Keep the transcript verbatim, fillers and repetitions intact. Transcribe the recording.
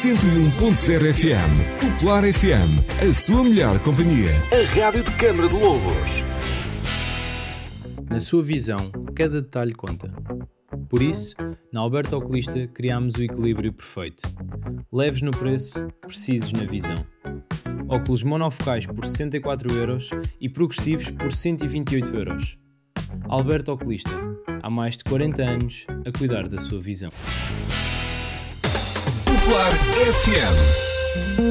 cento e um ponto zero F M. Popular F M, a sua melhor companhia. A rádio de Câmara de Lobos. Na sua visão, cada detalhe conta. Por isso, na Alberto Oculista criámos o equilíbrio perfeito. Leves no preço, precisos na visão. Óculos monofocais por sessenta e quatro euros e progressivos por cento e vinte e oito euros. Alberto Oculista, há mais de quarenta anos a cuidar da sua visão. Popular F M.